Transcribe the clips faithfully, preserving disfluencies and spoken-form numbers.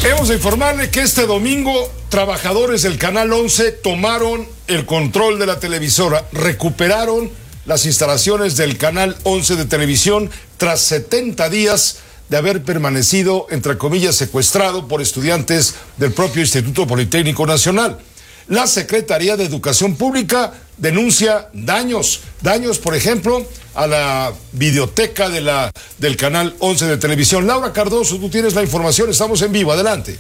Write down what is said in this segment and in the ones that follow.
Hemos de informarle que este domingo trabajadores del Canal once tomaron el control de la televisora, recuperaron las instalaciones del Canal once de televisión tras setenta días de haber permanecido, entre comillas, secuestrado por estudiantes del propio Instituto Politécnico Nacional. La Secretaría de Educación Pública denuncia daños, daños, por ejemplo, a la videoteca de la, del Canal once de televisión. Laura Cardoso, tú tienes la información, estamos en vivo, adelante.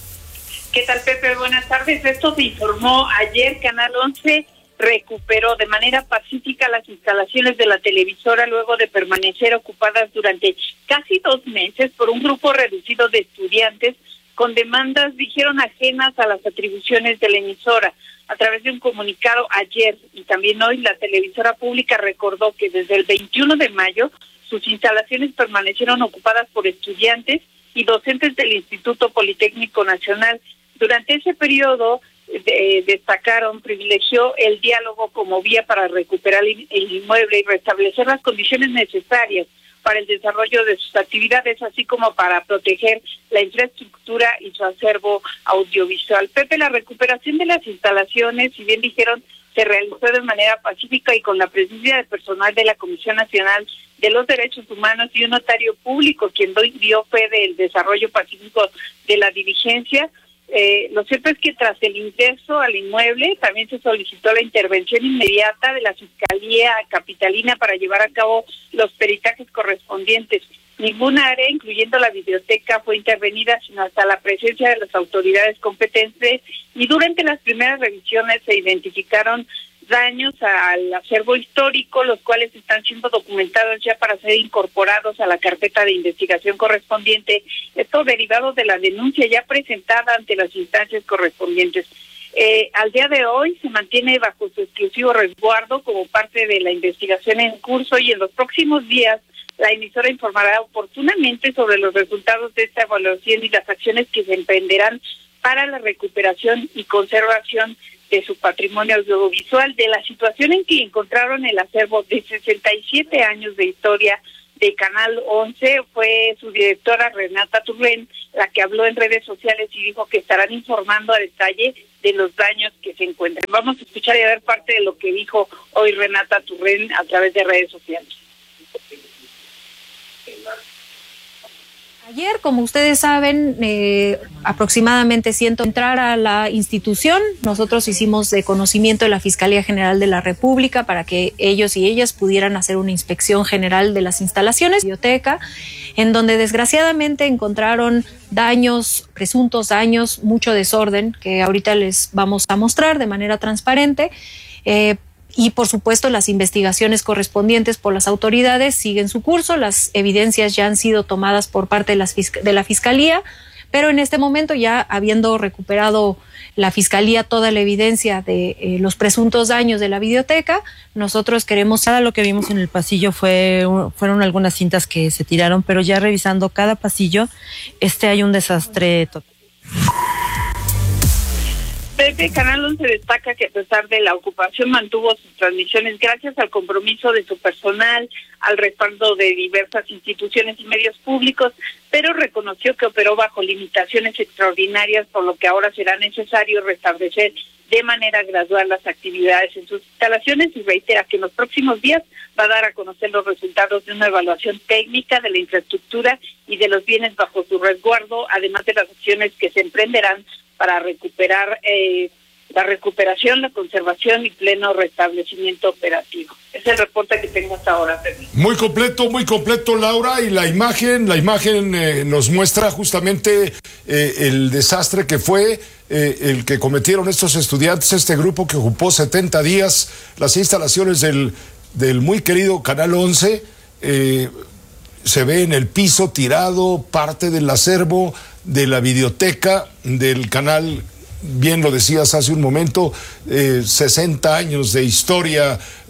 ¿Qué tal, Pepe? Buenas tardes. Esto se informó ayer. Canal once recuperó de manera pacífica las instalaciones de la televisora luego de permanecer ocupadas durante casi dos meses por un grupo reducido de estudiantes con demandas, dijeron, ajenas a las atribuciones de la emisora. A través de un comunicado ayer y también hoy, la televisora pública recordó que desde el veintiuno de mayo sus instalaciones permanecieron ocupadas por estudiantes y docentes del Instituto Politécnico Nacional. Durante ese periodo, eh, destacaron, privilegió el diálogo como vía para recuperar el inmueble y restablecer las condiciones necesarias para el desarrollo de sus actividades, así como para proteger la infraestructura y su acervo audiovisual. Pepe, la recuperación de las instalaciones, si bien dijeron, se realizó de manera pacífica y con la presencia de personal de la Comisión Nacional de los Derechos Humanos y un notario público, quien dio fe del desarrollo pacífico de la diligencia. Eh, lo cierto es que tras el ingreso al inmueble también se solicitó la intervención inmediata de la Fiscalía Capitalina para llevar a cabo los peritajes correspondientes. Ninguna área, incluyendo la biblioteca, fue intervenida, sino hasta la presencia de las autoridades competentes, y durante las primeras revisiones se identificaron daños al acervo histórico, los cuales están siendo documentados ya para ser incorporados a la carpeta de investigación correspondiente, esto derivado de la denuncia ya presentada ante las instancias correspondientes. Eh, al día de hoy se mantiene bajo su exclusivo resguardo como parte de la investigación en curso, y en los próximos días la emisora informará oportunamente sobre los resultados de esta evaluación y las acciones que se emprenderán para la recuperación y conservación de su patrimonio audiovisual. De la situación en que encontraron el acervo de sesenta y siete años de historia de Canal once, fue su directora Renata Turren la que habló en redes sociales y dijo que estarán informando a detalle de los daños que se encuentran. Vamos a escuchar y a ver parte de lo que dijo hoy Renata Turren a través de redes sociales. Ayer, como ustedes saben, eh, aproximadamente ciento entrar a la institución. Nosotros hicimos de conocimiento de la Fiscalía General de la República para que ellos y ellas pudieran hacer una inspección general de las instalaciones de la biblioteca, en donde desgraciadamente encontraron daños, presuntos daños, mucho desorden, que ahorita les vamos a mostrar de manera transparente. Eh, Y, por supuesto, las investigaciones correspondientes por las autoridades siguen su curso. Las evidencias ya han sido tomadas por parte de, las, de la Fiscalía, pero en este momento, ya habiendo recuperado la Fiscalía toda la evidencia de eh, los presuntos daños de la videoteca, nosotros queremos... Nada, lo que vimos en el pasillo fue fueron algunas cintas que se tiraron, pero ya revisando cada pasillo, este hay un desastre total. Pepe, Canal once destaca que a pesar de la ocupación mantuvo sus transmisiones gracias al compromiso de su personal, al respaldo de diversas instituciones y medios públicos, pero reconoció que operó bajo limitaciones extraordinarias, por lo que ahora será necesario restablecer de manera gradual las actividades en sus instalaciones, y reitera que en los próximos días va a dar a conocer los resultados de una evaluación técnica de la infraestructura y de los bienes bajo su resguardo, además de las acciones que se emprenderán para recuperar eh, la recuperación, la conservación y pleno restablecimiento operativo. Es el reporte que tengo hasta ahora, Pepe. Muy completo, muy completo, Laura, y la imagen, la imagen eh, nos muestra justamente eh, el desastre que fue eh, el que cometieron estos estudiantes, este grupo que ocupó setenta días las instalaciones del, del muy querido Canal once. Eh, se ve en el piso tirado parte del acervo de la videoteca del canal, bien lo decías hace un momento, eh, sesenta años de historia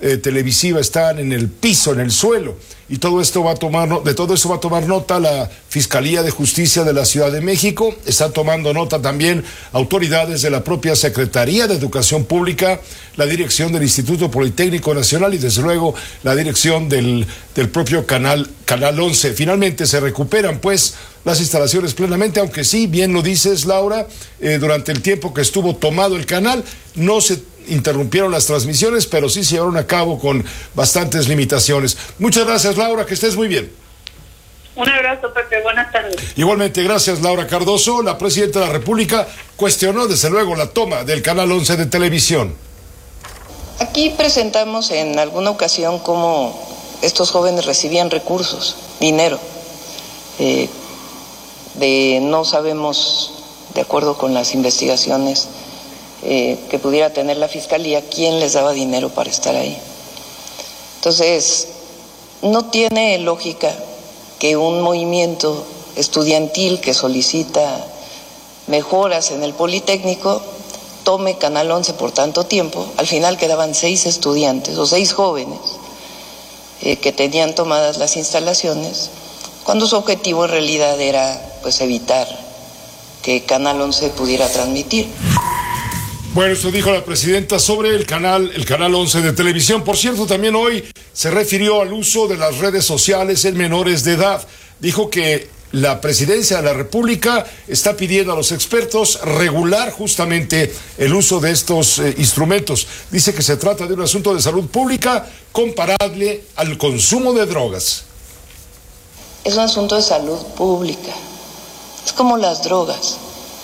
eh, televisiva están en el piso, en el suelo. Y todo esto va a tomar, de todo esto va a tomar nota la Fiscalía de Justicia de la Ciudad de México. Están tomando nota también autoridades de la propia Secretaría de Educación Pública, la dirección del Instituto Politécnico Nacional y desde luego la dirección del, del propio canal, Canal once. Finalmente se recuperan pues las instalaciones plenamente, aunque sí, bien lo dices, Laura, eh, durante el tiempo que estuvo tomado el canal no se interrumpieron las transmisiones, pero sí se llevaron a cabo con bastantes limitaciones. Muchas gracias, Laura, que estés muy bien. Un abrazo, Pepe, buenas tardes. Igualmente, gracias, Laura Cardoso. La presidenta de la República cuestionó desde luego la toma del Canal once de televisión. Aquí presentamos en alguna ocasión cómo estos jóvenes recibían recursos, dinero, eh, de no sabemos, de acuerdo con las investigaciones eh, que pudiera tener la Fiscalía, quién les daba dinero para estar ahí. Entonces, no tiene lógica que un movimiento estudiantil que solicita mejoras en el Politécnico tome Canal once por tanto tiempo. Al final quedaban seis estudiantes o seis jóvenes eh, que tenían tomadas las instalaciones, cuando su objetivo en realidad era pues evitar que Canal once pudiera transmitir. Bueno, esto dijo la presidenta sobre el canal, el Canal once de televisión. Por cierto, también hoy se refirió al uso de las redes sociales en menores de edad. Dijo que la presidencia de la República está pidiendo a los expertos regular justamente el uso de estos eh, instrumentos. Dice que se trata de un asunto de salud pública comparable al consumo de drogas. Es un asunto de salud pública. Es como las drogas.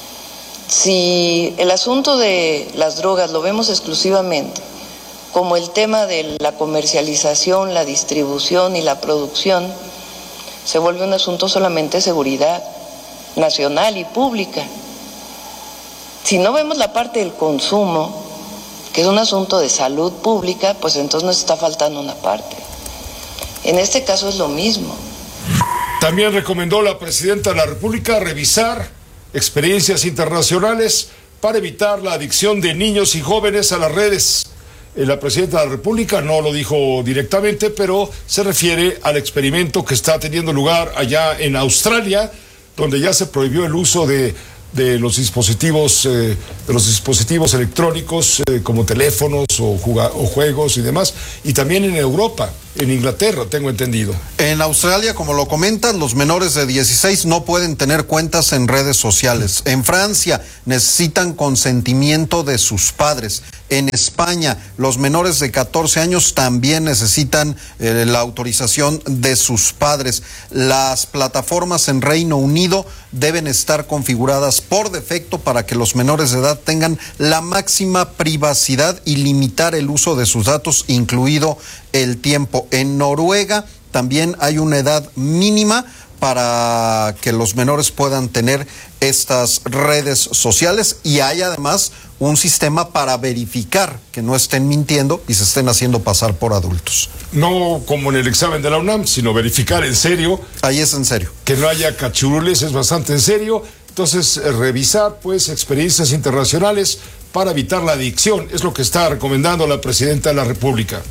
Si el asunto de las drogas lo vemos exclusivamente como el tema de la comercialización, la distribución y la producción, se vuelve un asunto solamente de seguridad nacional y pública. Si no vemos la parte del consumo, que es un asunto de salud pública, pues entonces nos está faltando una parte. En este caso es lo mismo. También recomendó la presidenta de la República revisar experiencias internacionales para evitar la adicción de niños y jóvenes a las redes. La presidenta de la República no lo dijo directamente, pero se refiere al experimento que está teniendo lugar allá en Australia, donde ya se prohibió el uso de, de los dispositivos, eh, de los dispositivos electrónicos eh, como teléfonos o, juga- o juegos y demás, y también en Europa, en Inglaterra, tengo entendido. En Australia, como lo comentan, los menores de dieciséis no pueden tener cuentas en redes sociales. En Francia necesitan consentimiento de sus padres. En España, los menores de catorce años también necesitan eh, la autorización de sus padres. Las plataformas en Reino Unido deben estar configuradas por defecto para que los menores de edad tengan la máxima privacidad y limitar el uso de sus datos, incluido el tiempo. En Noruega también hay una edad mínima para que los menores puedan tener estas redes sociales y hay además un sistema para verificar que no estén mintiendo y se estén haciendo pasar por adultos. No como en el examen de la UNAM, sino verificar en serio. Ahí es en serio. Que no haya cachirules, es bastante en serio. Entonces, eh, revisar pues experiencias internacionales para evitar la adicción, es lo que está recomendando la presidenta de la República.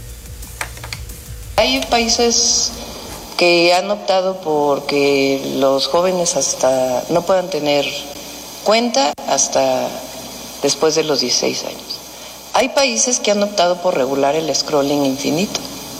Hay países que han optado por que los jóvenes hasta no puedan tener cuenta hasta después de los dieciséis años. Hay países que han optado por regular el scrolling infinito.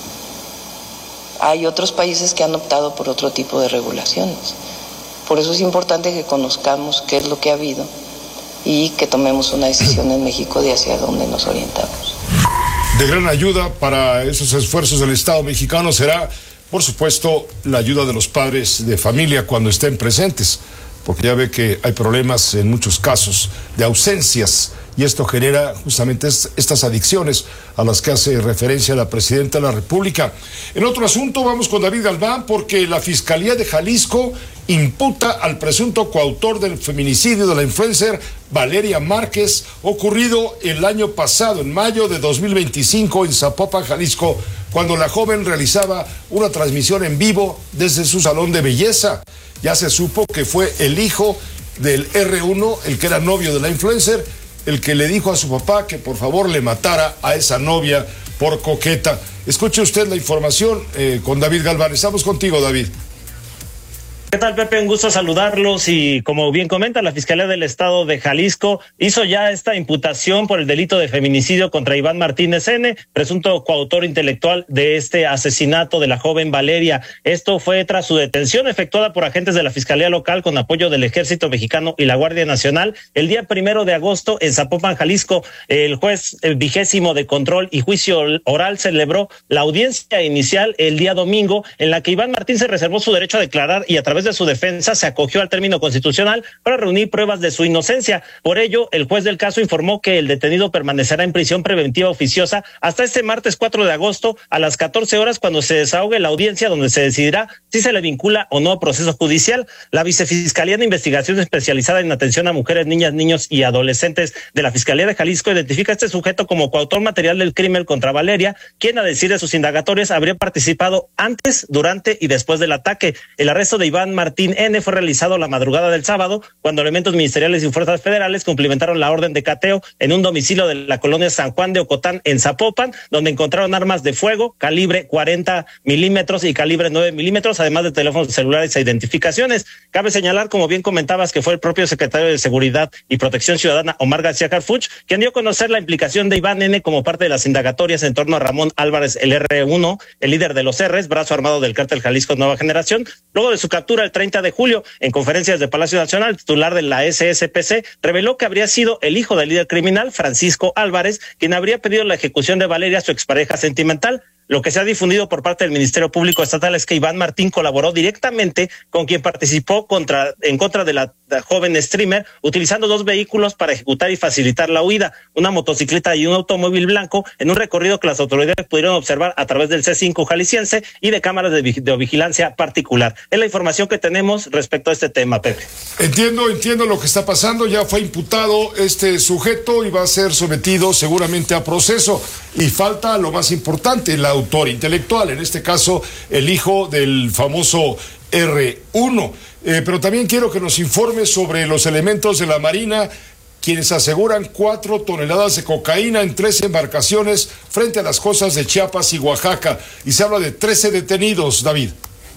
Hay otros países que han optado por otro tipo de regulaciones. Por eso es importante que conozcamos qué es lo que ha habido y que tomemos una decisión en México de hacia dónde nos orientamos. De gran ayuda para esos esfuerzos del Estado mexicano será, por supuesto, la ayuda de los padres de familia cuando estén presentes, porque ya ve que hay problemas en muchos casos de ausencias y esto genera justamente est- estas adicciones a las que hace referencia la presidenta de la República. En otro asunto, vamos con David Galván, porque la Fiscalía de Jalisco imputa al presunto coautor del feminicidio de la influencer Valeria Márquez, ocurrido el año pasado, en mayo de dos mil veinticinco, en Zapopan, Jalisco, cuando la joven realizaba una transmisión en vivo desde su salón de belleza. Ya se supo que fue el hijo del erre uno, el que era novio de la influencer, el que le dijo a su papá que por favor le matara a esa novia por coqueta. Escuche usted la información eh, con David Galván. Estamos contigo, David. ¿Qué tal, Pepe? Un gusto saludarlos y, como bien comenta, la Fiscalía del Estado de Jalisco hizo ya esta imputación por el delito de feminicidio contra Iván Martínez N., presunto coautor intelectual de este asesinato de la joven Valeria. Esto fue tras su detención efectuada por agentes de la Fiscalía Local con apoyo del Ejército Mexicano y la Guardia Nacional el día primero de agosto en Zapopan, Jalisco. El juez el vigésimo de control y juicio oral celebró la audiencia inicial el día domingo, en la que Iván Martín se reservó su derecho a declarar y a través de su defensa se acogió al término constitucional para reunir pruebas de su inocencia. Por ello, el juez del caso informó que el detenido permanecerá en prisión preventiva oficiosa hasta este martes cuatro de agosto a las catorce horas, cuando se desahogue la audiencia, donde se decidirá si se le vincula o no a proceso judicial. La Vicefiscalía de Investigación Especializada en Atención a Mujeres, Niñas, Niños y Adolescentes de la Fiscalía de Jalisco identifica a este sujeto como coautor material del crimen contra Valeria, quien, a decir de sus indagatorios, habría participado antes, durante y después del ataque. El arresto de Iván Martín N. fue realizado la madrugada del sábado, cuando elementos ministeriales y fuerzas federales cumplimentaron la orden de cateo en un domicilio de la colonia San Juan de Ocotán, en Zapopan, donde encontraron armas de fuego, calibre cuarenta milímetros y calibre nueve milímetros, además de teléfonos celulares e identificaciones. Cabe señalar, como bien comentabas, que fue el propio secretario de Seguridad y Protección Ciudadana, Omar García Harfuch, quien dio a conocer la implicación de Iván N. como parte de las indagatorias en torno a Ramón Álvarez, el erre uno, el líder de los R's, brazo armado del cártel Jalisco Nueva Generación, luego de su captura el treinta de julio. En conferencias de Palacio Nacional, el titular de la ese ese pe ce reveló que habría sido el hijo del líder criminal, Francisco Álvarez, quien habría pedido la ejecución de Valeria, su expareja sentimental. Lo que se ha difundido por parte del Ministerio Público Estatal es que Iván Martín colaboró directamente con quien participó contra, en contra de la, la joven streamer, utilizando dos vehículos para ejecutar y facilitar la huida, una motocicleta y un automóvil blanco, en un recorrido que las autoridades pudieron observar a través del ce cinco jalisciense y de cámaras de, de vigilancia particular. Es la información que tenemos respecto a este tema, Pepe. Entiendo, entiendo lo que está pasando. Ya fue imputado este sujeto y va a ser sometido seguramente a proceso. Y falta lo más importante, la autor intelectual, en este caso el hijo del famoso erre uno. Eh, pero también quiero que nos informe sobre los elementos de la Marina, quienes aseguran cuatro toneladas de cocaína en tres embarcaciones frente a las costas de Chiapas y Oaxaca. Y se habla de trece detenidos, David.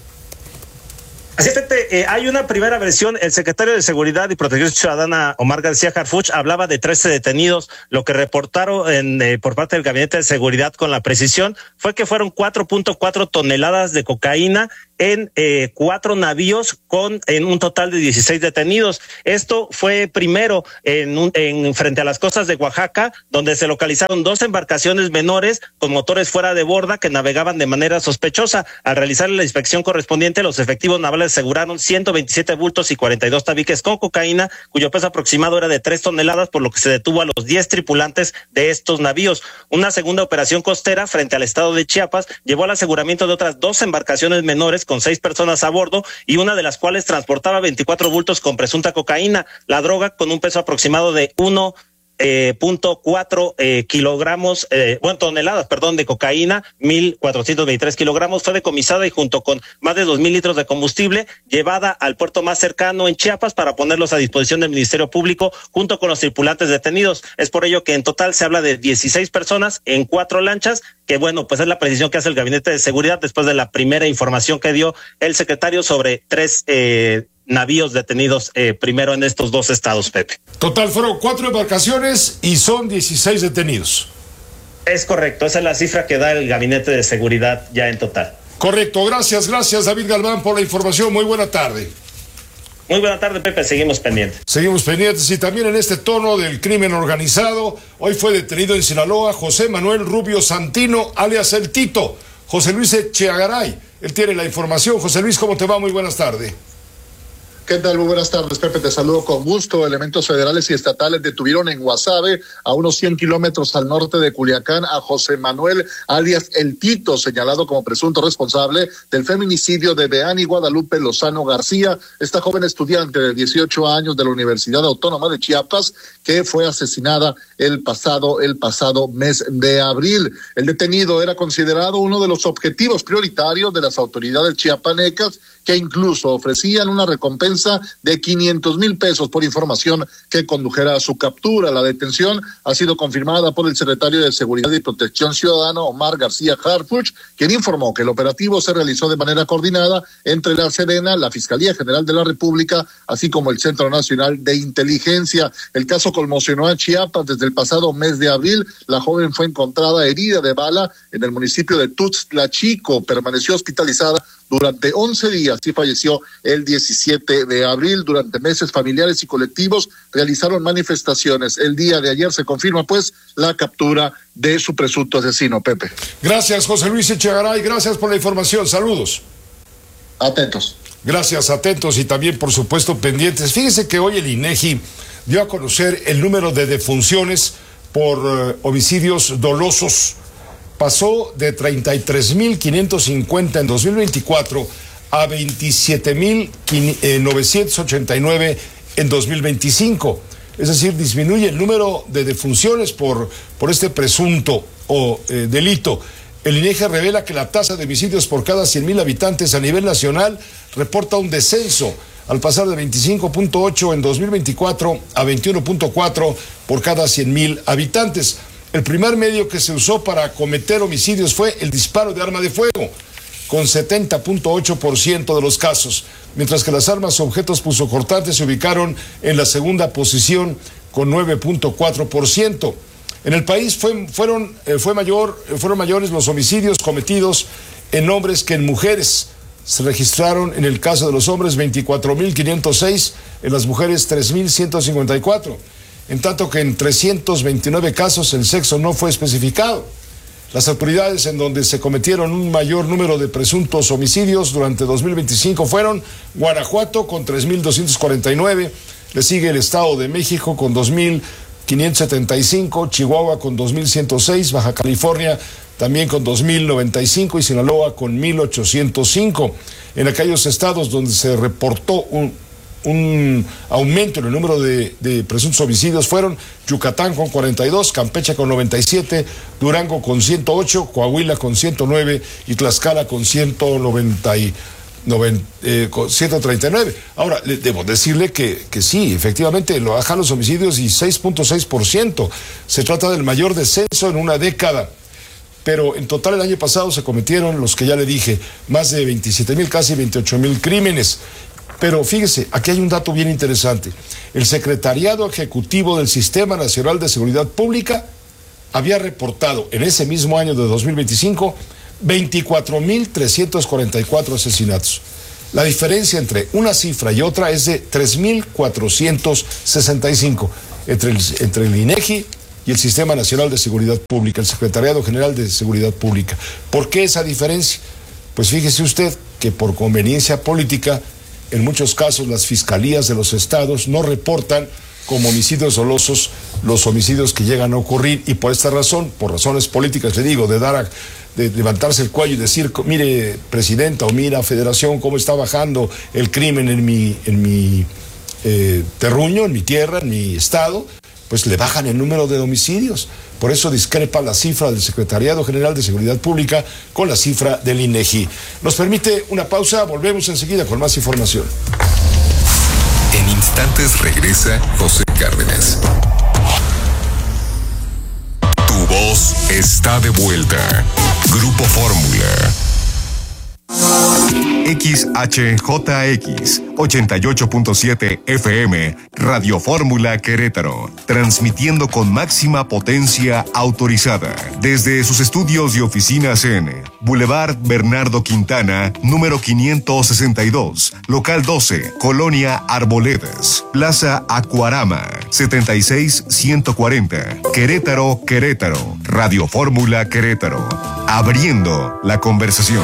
Así es, eh, hay una primera versión. El secretario de Seguridad y Protección Ciudadana, Omar García Harfuch, hablaba de trece detenidos. Lo que reportaron en, eh, por parte del Gabinete de Seguridad con la precisión fue que fueron cuatro punto cuatro toneladas de cocaína en eh, cuatro navíos, con en un total de dieciséis detenidos. Esto fue primero en, un, en frente a las costas de Oaxaca, donde se localizaron dos embarcaciones menores con motores fuera de borda que navegaban de manera sospechosa. Al realizar la inspección correspondiente, los efectivos navales aseguraron ciento veintisiete bultos y cuarenta y dos tabiques con cocaína, cuyo peso aproximado era de tres toneladas, por lo que se detuvo a los diez tripulantes de estos navíos. Una segunda operación costera frente al estado de Chiapas llevó al aseguramiento de otras dos embarcaciones menores con seis personas a bordo, y una de las cuales transportaba veinticuatro bultos con presunta cocaína. La droga, con un peso aproximado de uno punto cuatro eh, kilogramos, eh, bueno, toneladas, perdón, de cocaína, mil cuatrocientos veintitrés kilogramos, fue decomisada y junto con más de dos mil litros de combustible, llevada al puerto más cercano en Chiapas para ponerlos a disposición del Ministerio Público junto con los tripulantes detenidos. Es por ello que en total se habla de dieciséis personas en cuatro lanchas, que bueno, pues es la precisión que hace el Gabinete de Seguridad después de la primera información que dio el secretario sobre tres eh, navíos detenidos eh, primero en estos dos estados, Pepe. Total, fueron cuatro embarcaciones y son dieciséis detenidos. Es correcto, esa es la cifra que da el Gabinete de Seguridad ya en total. Correcto, gracias, gracias David Galván por la información. Muy buena tarde. Muy buena tarde, Pepe, seguimos pendientes. Seguimos pendientes y también en este tono del crimen organizado, hoy fue detenido en Sinaloa José Manuel Rubio Santino, alias El Tito. José Luis Echeagaray, él tiene la información. José Luis, ¿cómo te va? Muy buenas tardes. ¿Qué tal? Muy buenas tardes, Pepe. Te saludo con gusto. Elementos federales y estatales detuvieron en Guasave, a unos cien kilómetros al norte de Culiacán, a José Manuel, alias El Tito, señalado como presunto responsable del feminicidio de Deani Guadalupe Lozano García, esta joven estudiante de dieciocho años de la Universidad Autónoma de Chiapas, que fue asesinada el pasado, el pasado mes de abril. El detenido era considerado uno de los objetivos prioritarios de las autoridades chiapanecas, que incluso ofrecían una recompensa fianza de quinientos mil pesos por información que condujera a su captura. La detención ha sido confirmada por el secretario de Seguridad y Protección Ciudadana, Omar García Harfuch, quien informó que el operativo se realizó de manera coordinada entre la Sedena, la Fiscalía General de la República, así como el Centro Nacional de Inteligencia. El caso conmocionó a Chiapas. Desde el pasado mes de abril, la joven fue encontrada herida de bala en el municipio de Tuxtla Chico. Permaneció hospitalizada durante once días y falleció el diecisiete de abril. Durante meses, familiares y colectivos realizaron manifestaciones. El día de ayer se confirma, pues, la captura de su presunto asesino, Pepe. Gracias, José Luis Echegaray. Gracias por la información. Saludos. Atentos. Gracias, atentos y también, por supuesto, pendientes. Fíjese que hoy el INEGI dio a conocer el número de defunciones por uh, homicidios dolosos. Pasó de treinta y tres mil quinientos cincuenta en dos mil veinticuatro a veintisiete mil novecientos ochenta y nueve en dos mil veinticinco. Es decir, disminuye el número de defunciones por, por este presunto o eh, delito. El INEGI revela que la tasa de homicidios por cada cien mil habitantes a nivel nacional reporta un descenso, al pasar de veinticinco punto ocho en dos mil veinticuatro a veintiuno punto cuatro por cada cien mil habitantes. El primer medio que se usó para cometer homicidios fue el disparo de arma de fuego, con setenta punto ocho por ciento de los casos, mientras que las armas o objetos punzocortantes se ubicaron en la segunda posición con nueve punto cuatro por ciento. En el país fue, fueron, eh, fue mayor, fueron mayores los homicidios cometidos en hombres que en mujeres. Se registraron en el caso de los hombres veinticuatro mil quinientos seis, en las mujeres tres mil ciento cincuenta y cuatro, en tanto que en trescientos veintinueve casos el sexo no fue especificado. Las autoridades en donde se cometieron un mayor número de presuntos homicidios durante dos mil veinticinco fueron Guanajuato con tres mil doscientos cuarenta y nueve, le sigue el Estado de México con dos mil quinientos setenta y cinco, Chihuahua con dos mil ciento seis, Baja California también con dos mil noventa y cinco y Sinaloa con mil ochocientos cinco. En aquellos estados donde se reportó un, un aumento en el número de, de presuntos homicidios fueron Yucatán con cuarenta y dos, Campeche con noventa y siete, Durango con ciento ocho, Coahuila con ciento nueve y Tlaxcala con ciento noventa y Noven, eh, con ciento treinta y nueve. Ahora, le, debo decirle que, que sí, efectivamente, lo bajan los homicidios y seis punto seis por ciento. Se trata del mayor descenso en una década. Pero en total el año pasado se cometieron, los que ya le dije, más de veintisiete mil, casi veintiocho mil crímenes. Pero fíjese, aquí hay un dato bien interesante. El Secretariado Ejecutivo del Sistema Nacional de Seguridad Pública había reportado en ese mismo año de dos mil veinticinco veinticuatro mil trescientos cuarenta y cuatro asesinatos. La diferencia entre una cifra y otra es de tres mil cuatrocientos sesenta y cinco entre el, entre el INEGI y el Sistema Nacional de Seguridad Pública, el Secretariado General de Seguridad Pública. ¿Por qué esa diferencia? Pues fíjese usted que por conveniencia política, en muchos casos las fiscalías de los estados no reportan como homicidios dolosos los homicidios que llegan a ocurrir, y por esta razón, por razones políticas, le digo, de dar a, de levantarse el cuello y decir, mire, presidenta, o mira, federación, cómo está bajando el crimen en mi, en mi eh, terruño, en mi tierra, en mi estado, pues le bajan el número de homicidios. Por eso discrepa la cifra del Secretariado General de Seguridad Pública con la cifra del INEGI. Nos permite una pausa, volvemos enseguida con más información. En instantes regresa José Cárdenas. Tu voz está de vuelta. Grupo Fórmula. X H J X ochenta y ocho punto siete F M, Radio Fórmula Querétaro, transmitiendo con máxima potencia autorizada desde sus estudios y oficinas en Boulevard Bernardo Quintana, número quinientos sesenta y dos, local doce, Colonia Arboledas, Plaza Acuarama, setenta y seis ciento cuarenta, Querétaro, Querétaro, Radio Fórmula Querétaro, abriendo la conversación.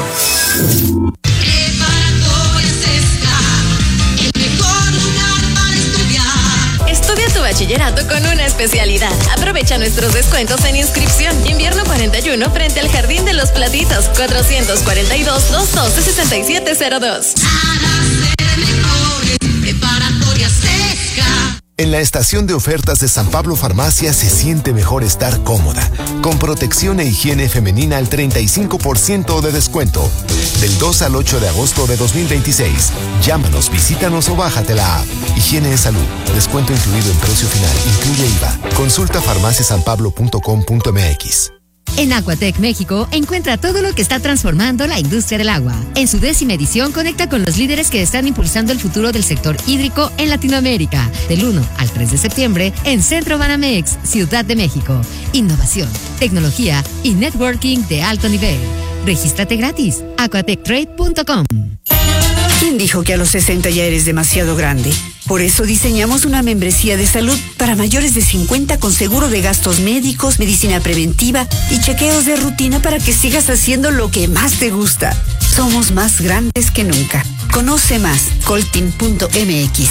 Estudia tu bachillerato con una especialidad. Aprovecha nuestros descuentos en inscripción. Invierno cuarenta y uno frente al Jardín de los Platitos. cuatrocientos cuarenta y dos, doscientos doce, sesenta y siete cero dos. En la estación de ofertas de San Pablo Farmacia se siente mejor estar cómoda, con protección e higiene femenina al treinta y cinco por ciento de descuento. Del dos al ocho de agosto de dos mil veintiséis. Llámanos, visítanos o bájate la app. Higiene de salud. Descuento incluido en precio final. Incluye I V A. Consulta farmacia san pablo punto com punto m x. En Aquatec México, encuentra todo lo que está transformando la industria del agua. En su décima edición, conecta con los líderes que están impulsando el futuro del sector hídrico en Latinoamérica. Del uno al tres de septiembre, en Centro Banamex, Ciudad de México. Innovación, tecnología y networking de alto nivel. Regístrate gratis. aquatec trade punto com. ¿Quién dijo que a los sesenta ya eres demasiado grande? Por eso diseñamos una membresía de salud para mayores de cincuenta con seguro de gastos médicos, medicina preventiva y chequeos de rutina para que sigas haciendo lo que más te gusta. Somos más grandes que nunca. Conoce más, coltin punto m x.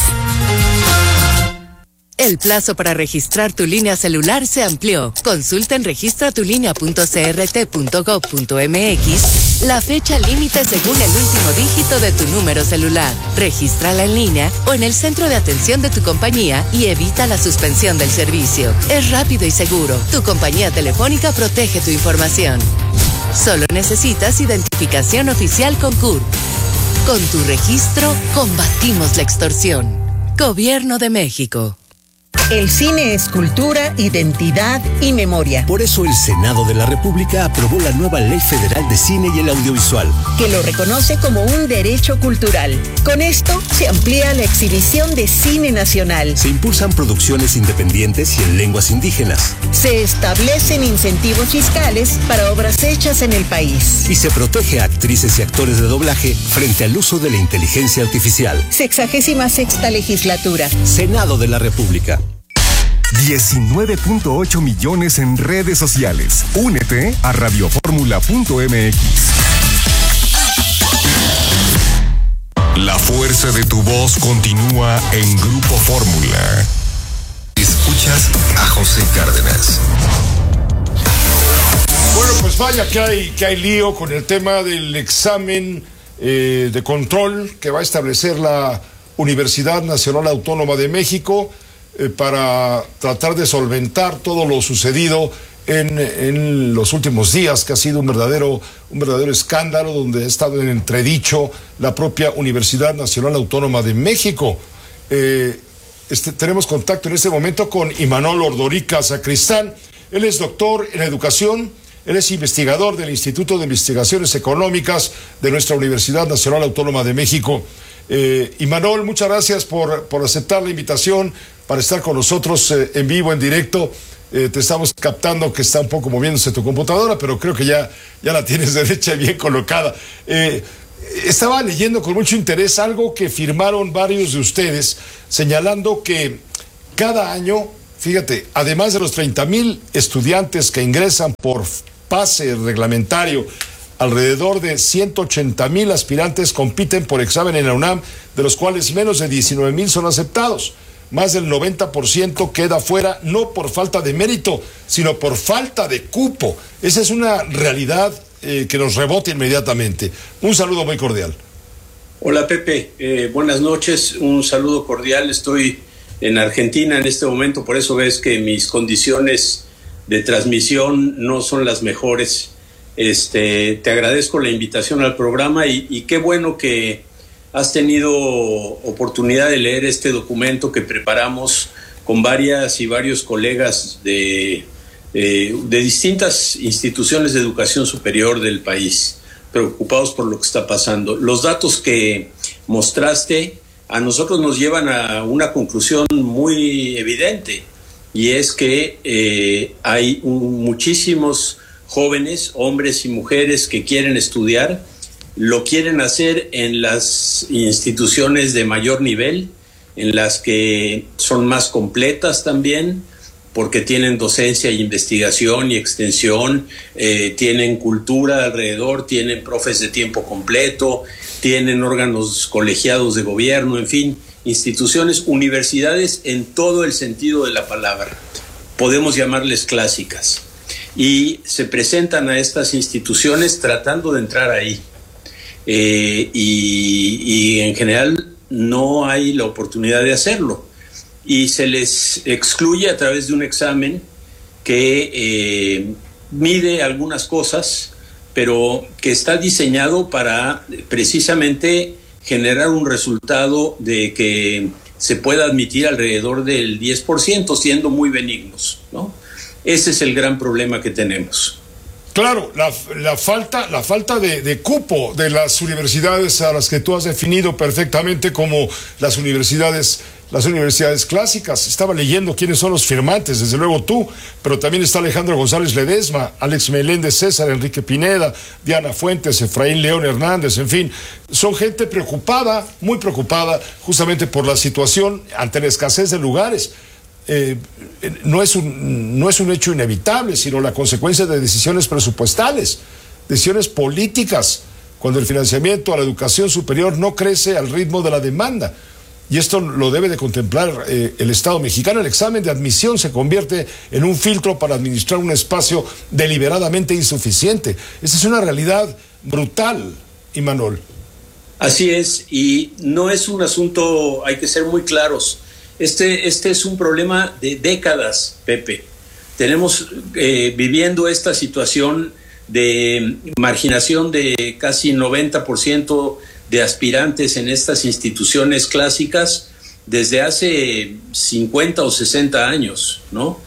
El plazo para registrar tu línea celular se amplió. Consulta en registra tu línea punto c r t punto gov punto m x la fecha límite según el último dígito de tu número celular. Regístrala en línea o en el centro de atención de tu compañía y evita la suspensión del servicio. Es rápido y seguro. Tu compañía telefónica protege tu información. Solo necesitas identificación oficial con C U R P. Con tu registro, combatimos la extorsión. Gobierno de México. El cine es cultura, identidad y memoria. Por eso el Senado de la República aprobó la nueva Ley Federal de Cine y el Audiovisual, que lo reconoce como un derecho cultural. Con esto se amplía la exhibición de cine nacional. Se impulsan producciones independientes y en lenguas indígenas. Se establecen incentivos fiscales para obras hechas en el país. Y se protege a actrices y actores de doblaje frente al uso de la inteligencia artificial. Sexagésima sexta legislatura. Senado de la República. diecinueve punto ocho millones en redes sociales. Únete a radioformula punto m x. La fuerza de tu voz continúa en Grupo Fórmula. Escuchas a José Cárdenas. Bueno, pues vaya que hay, que hay lío con el tema del examen eh, de control que va a establecer la Universidad Nacional Autónoma de México eh, para tratar de solventar todo lo sucedido en, en los últimos días, que ha sido un verdadero, un verdadero escándalo donde ha estado en entredicho la propia Universidad Nacional Autónoma de México. Eh, este, tenemos contacto en este momento con Imanol Ordorica Sacristán. Él es doctor en educación. Él es investigador del Instituto de Investigaciones Económicas de nuestra Universidad Nacional Autónoma de México. Eh, Imanol, muchas gracias por, por aceptar la invitación para estar con nosotros eh, en vivo, en directo. Eh, te estamos captando que está un poco moviéndose tu computadora, pero creo que ya, ya la tienes derecha y bien colocada. Eh, estaba leyendo con mucho interés algo que firmaron varios de ustedes, señalando que cada año, fíjate, además de los treinta mil estudiantes que ingresan por pase reglamentario, alrededor de ciento ochenta mil aspirantes compiten por examen en la UNAM, de los cuales menos de diecinueve mil son aceptados. Más del noventa por ciento queda fuera, no por falta de mérito, sino por falta de cupo. Esa es una realidad eh, que nos rebota inmediatamente. Un saludo muy cordial. Hola Pepe, eh, buenas noches, un saludo cordial. Estoy en Argentina en este momento, por eso ves que mis condiciones de transmisión no son las mejores. Este, te agradezco la invitación al programa y, y qué bueno que has tenido oportunidad de leer este documento que preparamos con varias y varios colegas de, eh, de distintas instituciones de educación superior del país, preocupados por lo que está pasando. Los datos que mostraste a nosotros nos llevan a una conclusión muy evidente, y es que eh, hay un, muchísimos jóvenes, hombres y mujeres que quieren estudiar, lo quieren hacer en las instituciones de mayor nivel, en las que son más completas también, porque tienen docencia y investigación y extensión, eh, tienen cultura alrededor, tienen profes de tiempo completo, tienen órganos colegiados de gobierno, en fin, instituciones, universidades en todo el sentido de la palabra. Podemos llamarles clásicas. Y se presentan a estas instituciones tratando de entrar ahí. Eh, y, y en general no hay la oportunidad de hacerlo. y se les excluye a través de un examen que eh, mide algunas cosas, pero que está diseñado para precisamente generar un resultado de que se pueda admitir alrededor del diez por ciento, siendo muy benignos, ¿no? Ese es el gran problema que tenemos. Claro, la, la falta, la falta de, de cupo de las universidades a las que tú has definido perfectamente como las universidades, las universidades clásicas. Estaba leyendo quiénes son los firmantes, desde luego tú, pero también está Alejandro González Ledesma, Alex Meléndez César, Enrique Pineda, Diana Fuentes, Efraín León Hernández, en fin, son gente preocupada, muy preocupada, justamente por la situación ante la escasez de lugares. Eh, no es un, no es un hecho inevitable, sino la consecuencia de decisiones presupuestales, decisiones políticas, cuando el financiamiento a la educación superior no crece al ritmo de la demanda. Y esto lo debe de contemplar eh, el Estado mexicano. El examen de admisión se convierte en un filtro para administrar un espacio deliberadamente insuficiente. Esa es una realidad brutal, Imanol. Así es, y no es un asunto, hay que ser muy claros. Este, este es un problema de décadas, Pepe. Tenemos eh, viviendo esta situación de marginación de casi noventa por ciento de aspirantes en estas instituciones clásicas desde hace cincuenta o sesenta años, ¿no?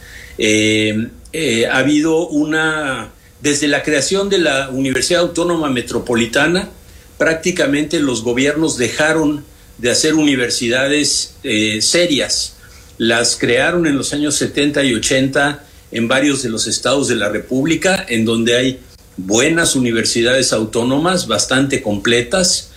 Eh, eh, ha habido una, desde la creación de la Universidad Autónoma Metropolitana, prácticamente los gobiernos dejaron de hacer universidades eh, serias. Las crearon en los años setenta y ochenta en varios de los estados de la República, en donde hay buenas universidades autónomas, bastante completas,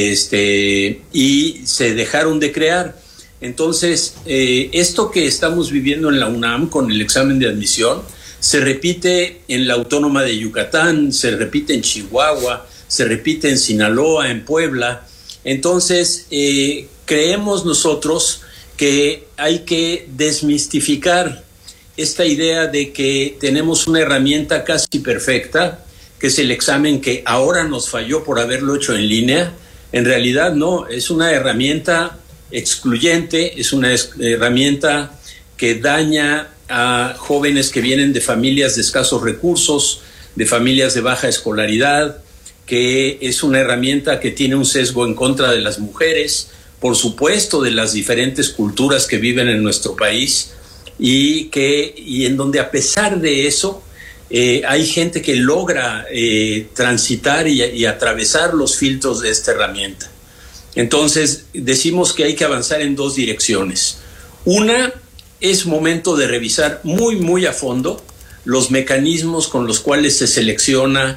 este, y se dejaron de crear. Entonces, eh, esto que estamos viviendo en la UNAM con el examen de admisión, se repite en la Autónoma de Yucatán, se repite en Chihuahua, se repite en Sinaloa, en Puebla. Entonces, eh, creemos nosotros que hay que desmistificar esta idea de que tenemos una herramienta casi perfecta, que es el examen que ahora nos falló por haberlo hecho en línea. En realidad no, es una herramienta excluyente, es una herramienta que daña a jóvenes que vienen de familias de escasos recursos, de familias de baja escolaridad, que es una herramienta que tiene un sesgo en contra de las mujeres, por supuesto de las diferentes culturas que viven en nuestro país, y que y en donde a pesar de eso eh, hay gente que logra eh, transitar y, y atravesar los filtros de esta herramienta. Entonces decimos que hay que avanzar en dos direcciones. Una, es momento de revisar muy muy a fondo los mecanismos con los cuales se selecciona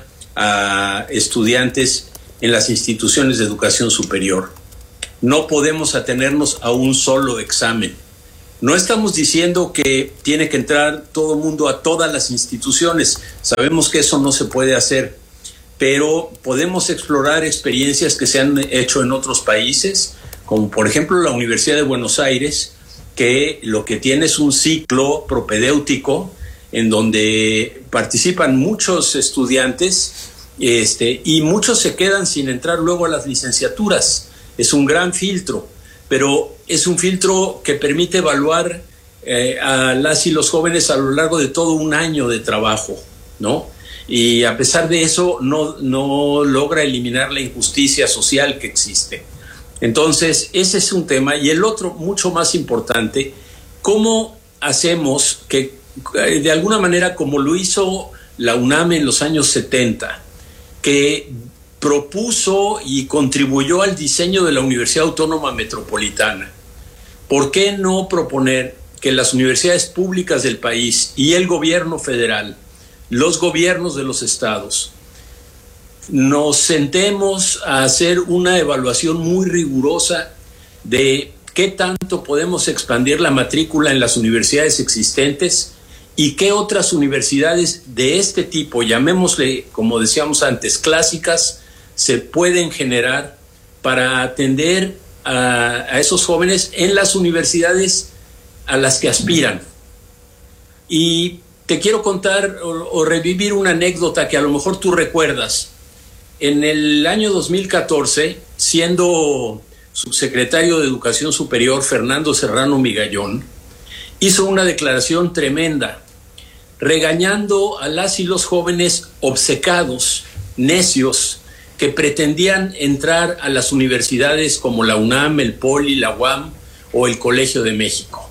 a estudiantes en las instituciones de educación superior. No podemos atenernos a un solo examen. No estamos diciendo que tiene que entrar todo el mundo a todas las instituciones. Sabemos que eso no se puede hacer, pero podemos explorar experiencias que se han hecho en otros países, como por ejemplo la Universidad de Buenos Aires, que lo que tiene es un ciclo propedéutico en donde participan muchos estudiantes este, y muchos se quedan sin entrar luego a las licenciaturas. Es un gran filtro, pero es un filtro que permite evaluar eh, a las y los jóvenes a lo largo de todo un año de trabajo, ¿no? Y a pesar de eso no, no logra eliminar la injusticia social que existe. Entonces, ese es un tema. Y el otro, mucho más importante, ¿cómo hacemos que, de alguna manera, como lo hizo la UNAM en los años setenta, que propuso y contribuyó al diseño de la Universidad Autónoma Metropolitana, ¿por qué no proponer que las universidades públicas del país y el gobierno federal, los gobiernos de los estados, nos sentemos a hacer una evaluación muy rigurosa de qué tanto podemos expandir la matrícula en las universidades existentes y qué otras universidades de este tipo, llamémosle, como decíamos antes, clásicas, se pueden generar para atender a, a esos jóvenes en las universidades a las que aspiran? Y te quiero contar o, o revivir una anécdota que a lo mejor tú recuerdas. En el año dos mil catorce, siendo subsecretario de Educación Superior, Fernando Serrano Migallón, hizo una declaración tremenda, regañando a las y los jóvenes obcecados, necios, que pretendían entrar a las universidades como la UNAM, el Poli, la U A M o el Colegio de México.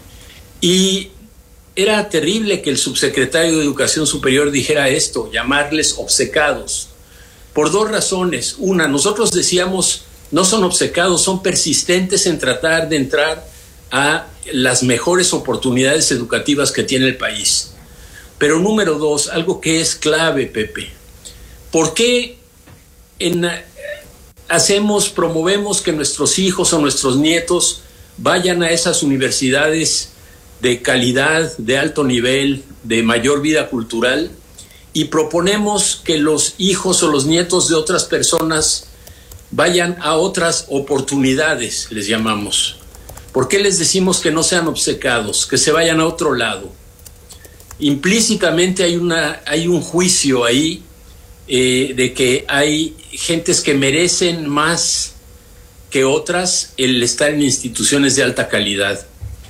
Y era terrible que el subsecretario de Educación Superior dijera esto, llamarles obcecados, por dos razones. Una, nosotros decíamos, no son obcecados, son persistentes en tratar de entrar a las mejores oportunidades educativas que tiene el país. Pero número dos, algo que es clave, Pepe, ¿por qué en, hacemos, promovemos que nuestros hijos o nuestros nietos vayan a esas universidades de calidad, de alto nivel, de mayor vida cultural, y proponemos que los hijos o los nietos de otras personas vayan a otras oportunidades, les llamamos? ¿Por qué les decimos que no sean obcecados, que se vayan a otro lado? Implícitamente hay, una, hay un juicio ahí eh, de que hay gentes que merecen más que otras el estar en instituciones de alta calidad.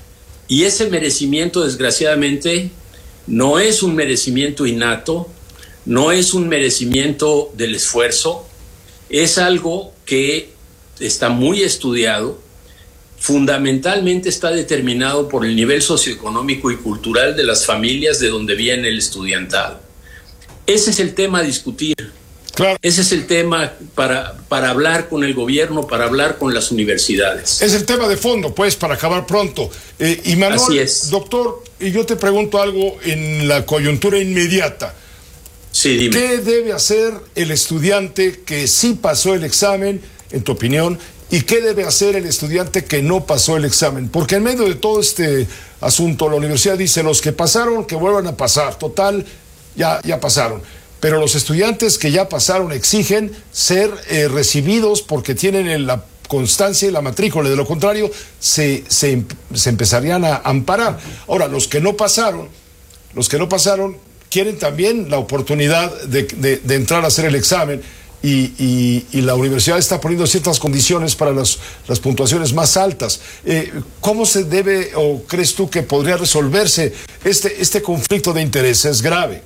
Y ese merecimiento, desgraciadamente, no es un merecimiento innato, no es un merecimiento del esfuerzo, es algo que está muy estudiado, fundamentalmente está determinado por el nivel socioeconómico y cultural de las familias de donde viene el estudiantado. Ese es el tema a discutir. Claro. Ese es el tema para, para hablar con el gobierno, para hablar con las universidades. Es el tema de fondo, pues, para acabar pronto. Eh, y Manuel, Así es. Doctor, y yo te pregunto algo en la coyuntura inmediata. Sí, dime. ¿Qué debe hacer el estudiante que sí pasó el examen, en tu opinión, y qué debe hacer el estudiante que no pasó el examen? Porque en medio de todo este asunto, la universidad dice, los que pasaron, que vuelvan a pasar. Total, ya, ya pasaron. Pero los estudiantes que ya pasaron exigen ser eh, recibidos porque tienen la constancia y la matrícula. De lo contrario, se, se, se empezarían a amparar. Ahora, los que no pasaron, los que no pasaron quieren también la oportunidad de, de, de entrar a hacer el examen y, y, y la universidad está poniendo ciertas condiciones para las, las puntuaciones más altas. Eh, ¿Cómo se debe o crees tú que podría resolverse este, este conflicto de intereses grave?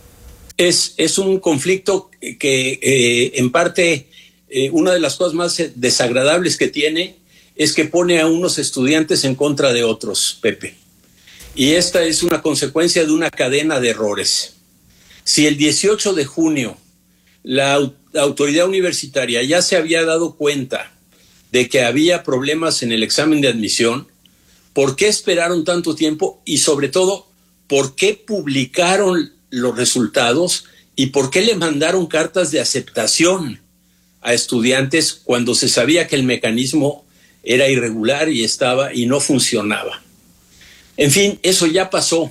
Es, es un conflicto que eh, en parte eh, una de las cosas más desagradables que tiene es que pone a unos estudiantes en contra de otros, Pepe. Y esta es una consecuencia de una cadena de errores. Si el dieciocho de junio la, la autoridad universitaria ya se había dado cuenta de que había problemas en el examen de admisión, ¿por qué esperaron tanto tiempo? Y sobre todo, ¿por qué publicaron los resultados y por qué le mandaron cartas de aceptación a estudiantes cuando se sabía que el mecanismo era irregular y estaba y no funcionaba? En fin, eso ya pasó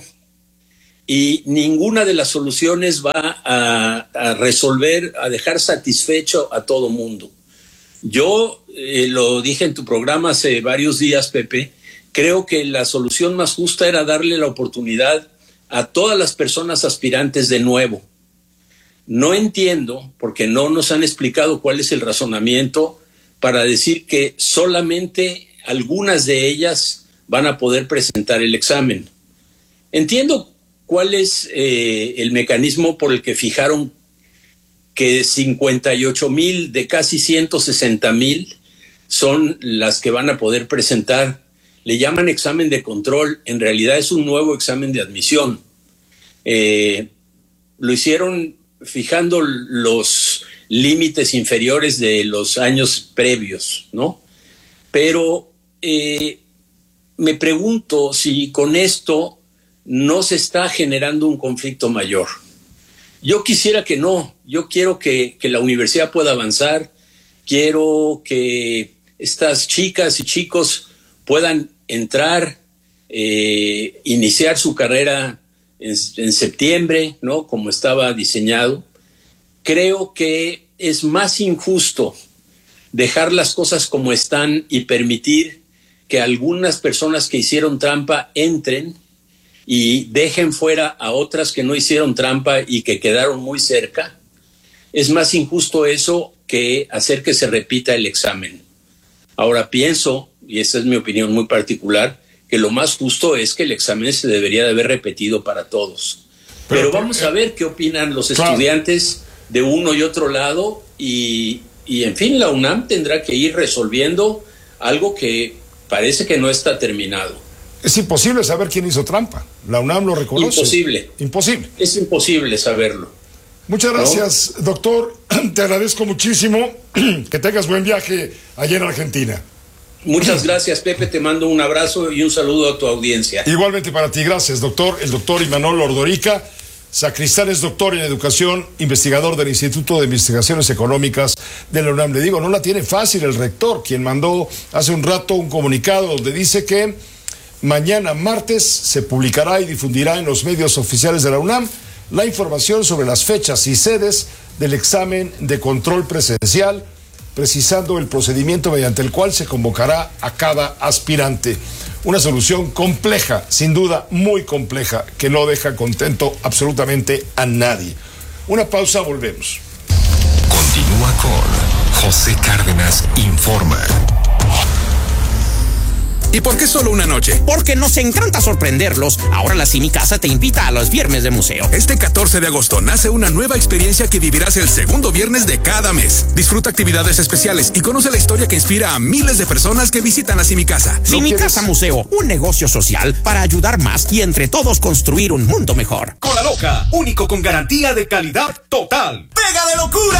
y ninguna de las soluciones va a, a resolver, a dejar satisfecho a todo mundo. Yo eh, lo dije en tu programa hace varios días, Pepe, creo que la solución más justa era darle la oportunidad a todas las personas aspirantes de nuevo. No entiendo, porque no nos han explicado cuál es el razonamiento para decir que solamente algunas de ellas van a poder presentar el examen. Entiendo cuál es eh, el mecanismo por el que fijaron que cincuenta y ocho mil de casi ciento sesenta mil son las que van a poder presentar. Le llaman examen de control, en realidad es un nuevo examen de admisión. Eh, lo hicieron fijando los límites inferiores de los años previos, ¿no? Pero eh, me pregunto si con esto no se está generando un conflicto mayor. Yo quisiera que no, yo quiero que, que la universidad pueda avanzar, quiero que estas chicas y chicos puedan entrar, eh, iniciar su carrera en, en septiembre, ¿no? Como estaba diseñado. Creo que es más injusto dejar las cosas como están y permitir que algunas personas que hicieron trampa entren y dejen fuera a otras que no hicieron trampa y que quedaron muy cerca. Es más injusto eso que hacer que se repita el examen. Ahora pienso, y esta es mi opinión muy particular, que lo más justo es que el examen se debería de haber repetido para todos. Pero, Pero vamos a ver qué opinan los claro. estudiantes de uno y otro lado y, y, en fin, la UNAM tendrá que ir resolviendo algo que parece que no está terminado. Es imposible saber quién hizo trampa. La UNAM lo reconoce. Imposible. Imposible. Es imposible saberlo. Muchas gracias, ¿no? Doctor. Te agradezco muchísimo. Que tengas buen viaje allá en Argentina. Muchas gracias, Pepe. Te mando un abrazo y un saludo a tu audiencia. Igualmente para ti. Gracias, doctor. El doctor Imanol Ordorica, sacristán, es doctor en educación, investigador del Instituto de Investigaciones Económicas de la UNAM. Le digo, no la tiene fácil el rector, quien mandó hace un rato un comunicado donde dice que mañana martes se publicará y difundirá en los medios oficiales de la UNAM la información sobre las fechas y sedes del examen de control presencial, precisando el procedimiento mediante el cual se convocará a cada aspirante. Una solución compleja, sin duda muy compleja, que no deja contento absolutamente a nadie. Una pausa, volvemos. Continúa con José Cárdenas Informa. ¿Y por qué solo una noche? Porque nos encanta sorprenderlos. Ahora la Cine Casa te invita a los viernes de museo. Este catorce de agosto nace una nueva experiencia que vivirás el segundo viernes de cada mes. Disfruta actividades especiales y conoce la historia que inspira a miles de personas que visitan la Cine Casa. Cine ¿No Casa Museo, un negocio social para ayudar más y entre todos construir un mundo mejor. Cola Loca, único con garantía de calidad total. ¡Pega de locura!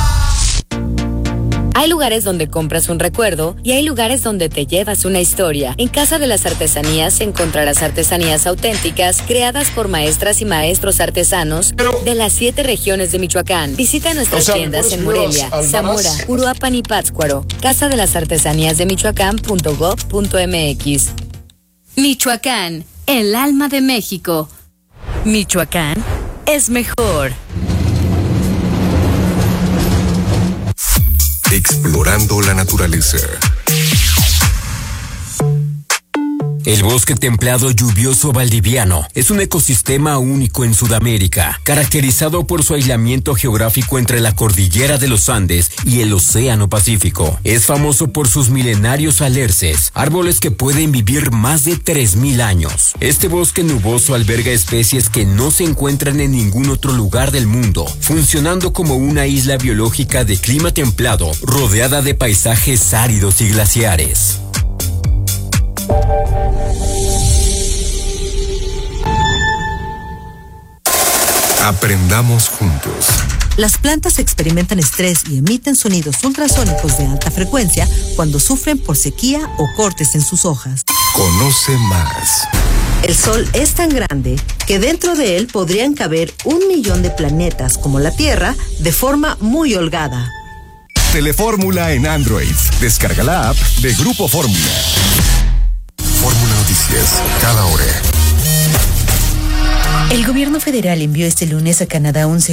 Hay lugares donde compras un recuerdo y hay lugares donde te llevas una historia. En Casa de las Artesanías encontrarás artesanías auténticas creadas por maestras y maestros artesanos Pero, de las siete regiones de Michoacán. Visita nuestras o sea, tiendas en Morelia, Zamora, Uruapan y Pátzcuaro. Casa de las Artesanías de Michoacán punto gob punto mx. Michoacán, el alma de México. Michoacán es mejor. Explorando la naturaleza. El bosque templado lluvioso valdiviano es un ecosistema único en Sudamérica, caracterizado por su aislamiento geográfico entre la cordillera de los Andes y el Océano Pacífico. Es famoso por sus milenarios alerces, árboles que pueden vivir más de tres mil años. Este bosque nuboso alberga especies que no se encuentran en ningún otro lugar del mundo, funcionando como una isla biológica de clima templado, rodeada de paisajes áridos y glaciares. Aprendamos juntos. Las plantas experimentan estrés y emiten sonidos ultrasónicos de alta frecuencia cuando sufren por sequía o cortes en sus hojas. Conoce más. El Sol es tan grande que dentro de él podrían caber un millón de planetas como la Tierra de forma muy holgada. Telefórmula en Android. Descarga la app de Grupo Fórmula. Fórmula Noticias, cada hora. El gobierno federal envió este lunes a Canadá un